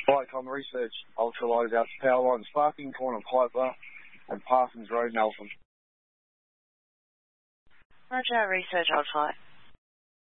Hi, Tom. Research ultralight out to power line Sparking Corner Piper and Parsons Road, Nelson. Roger, research ultralight.